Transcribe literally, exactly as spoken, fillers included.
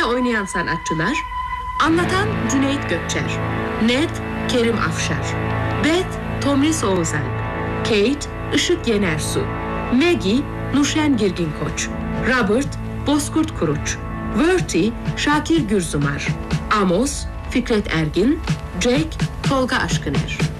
oynayan sanatçılar: anlatan Cüneyt Gökçer, Ned Kerim Afşar, Beth Tomris Oğuzalp, Kate Işık Yenersu, Maggie Nurşen Girgin Koç, Robert Bozkurt Kuruç, Verti Şakir Gürzumar, Amos Fikret Ergin, Jake Tolga Aşkıner.